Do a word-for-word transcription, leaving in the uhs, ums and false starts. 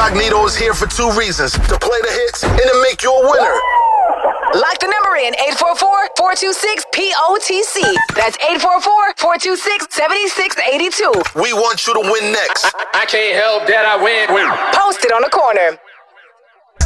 Incognito is here for two reasons: to play the hits and to make you a winner. Lock the number in eight four four, four two six, P O T C. That's eight four four, four two six, seven six eight two. We want you to win next. I, I can't help that I win. win. Post it on the corner.